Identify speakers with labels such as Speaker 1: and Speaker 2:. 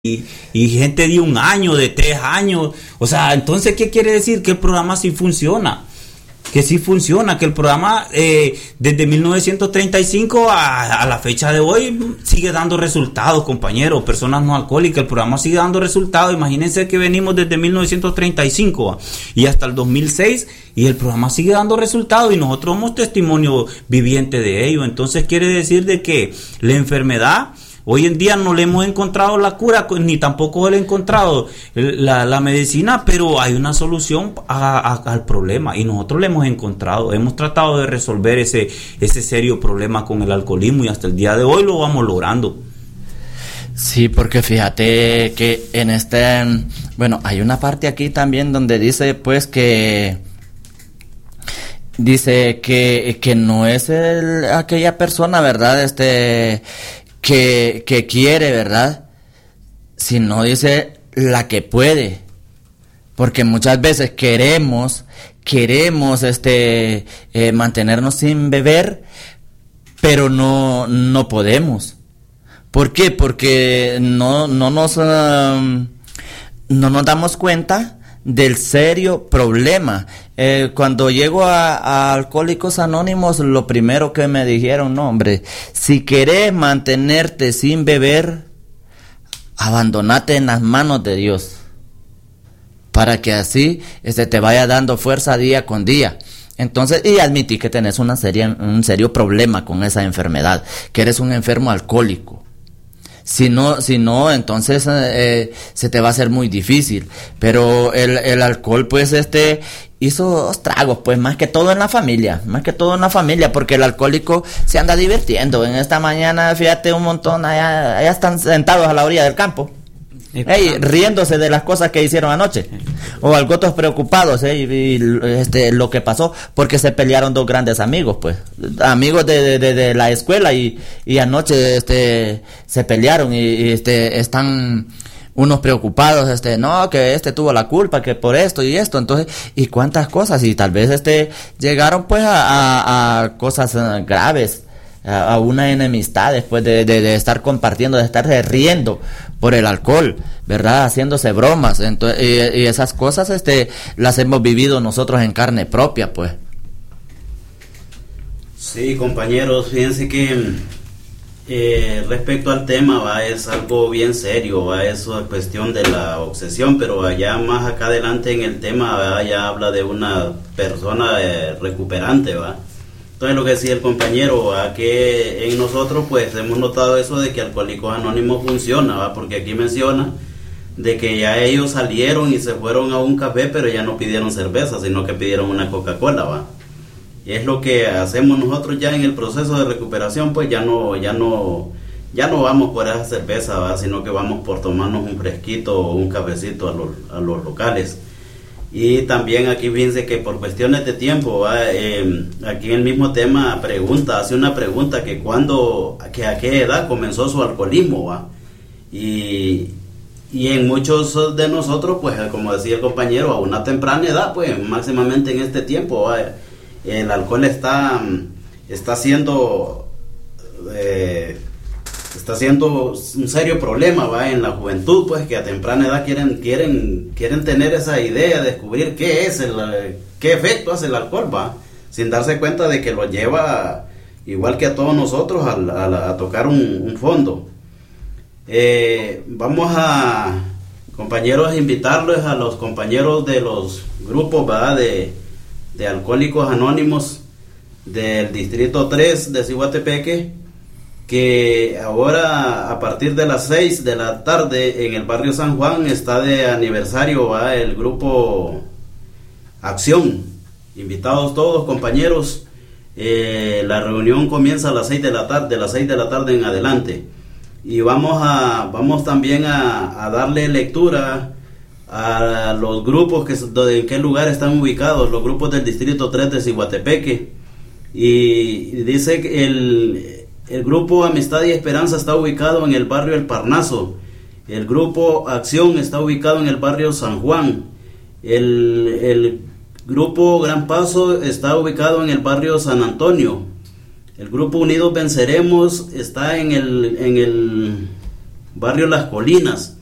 Speaker 1: y gente de 1 año, de 3 años. O sea, entonces, ¿qué quiere decir? Que el programa sí funciona. Que sí funciona, que el programa desde 1935 a la fecha de hoy sigue dando resultados, compañeros, personas no alcohólicas. El programa sigue dando resultados. Imagínense que venimos desde 1935 y hasta el 2006 y el programa sigue dando resultados y nosotros somos testimonio viviente de ello. Entonces quiere decir de que la enfermedad hoy en día no le hemos encontrado la cura, ni tampoco le he encontrado la medicina, pero hay una solución al problema y nosotros le hemos encontrado. Hemos tratado de resolver ese serio problema con el alcoholismo y hasta el día de hoy lo vamos logrando.
Speaker 2: Sí, porque fíjate que hay una parte aquí también donde dice pues que no es aquella persona, ¿verdad? Que quiere, ¿verdad? Sino dice la que puede, porque muchas veces queremos mantenernos sin beber, pero no podemos. ¿Por qué? Porque no nos damos cuenta del serio problema. Cuando llego a Alcohólicos Anónimos, lo primero que me dijeron, no hombre, si querés mantenerte sin beber, abandonate en las manos de Dios, para que así te vaya dando fuerza día con día. Entonces, y admití que tenés un serio problema con esa enfermedad, que eres un enfermo alcohólico. Si no, entonces se te va a hacer muy difícil. Pero el alcohol, pues, hizo estragos, pues, más que todo en la familia, porque el alcohólico se anda divirtiendo. En esta mañana, fíjate, un montón, allá están sentados a la orilla del campo, riéndose de las cosas que hicieron anoche, o algo otros preocupados, y lo que pasó, porque se pelearon dos grandes amigos, pues, amigos de la escuela, y anoche se pelearon, y están unos preocupados, no, que tuvo la culpa, que por esto y esto, entonces, y cuántas cosas, y tal vez llegaron pues a cosas graves, a una enemistad después de estar compartiendo, de estar riendo por el alcohol, ¿verdad? Haciéndose bromas. Entonces, y esas cosas las hemos vivido nosotros en carne propia, pues.
Speaker 3: Sí, compañeros, fíjense que respecto al tema, es algo bien serio, eso es cuestión de la obsesión, pero allá más acá adelante en el tema, ya habla de una persona recuperante, ¿va? Entonces, lo que decía el compañero, que en nosotros pues hemos notado eso de que Alcohólicos Anónimos funciona, ¿va? Porque aquí menciona de que ya ellos salieron y se fueron a un café, pero ya no pidieron cerveza, sino que pidieron una Coca-Cola, ¿va? Y es lo que hacemos nosotros ya en el proceso de recuperación, pues ya no vamos por esa cerveza, ¿va? Sino que vamos por tomarnos un fresquito o un cafecito a los locales. Y también aquí fíjense que por cuestiones de tiempo, aquí en el mismo tema hace una pregunta que a qué edad comenzó su alcoholismo, ¿va? Y en muchos de nosotros, pues como decía el compañero, a una temprana edad, pues máximamente en este tiempo, ¿va? El alcohol está siendo un serio problema, ¿va? En la juventud, pues, que a temprana edad quieren tener esa idea, descubrir qué efecto hace el alcohol, ¿va? Sin darse cuenta de que lo lleva, igual que a todos nosotros, a tocar un fondo. Vamos a, compañeros, invitarles a los compañeros de los grupos, ¿va? de Alcohólicos Anónimos del Distrito 3 de Ciguatepeque, que ahora a partir de las 6 de la tarde en el barrio San Juan está de aniversario, ¿va? El grupo Acción. Invitados todos, compañeros. La reunión comienza a las 6 de la tarde, en adelante. Y vamos también a darle lectura a los grupos en qué lugar están ubicados, los grupos del Distrito 3 de Ciguatepeque. Y dice que el grupo Amistad y Esperanza está ubicado en el barrio El Parnaso. El grupo Acción está ubicado en el barrio San Juan. El grupo Gran Paso está ubicado en el barrio San Antonio. El grupo Unidos Venceremos está en el barrio Las Colinas.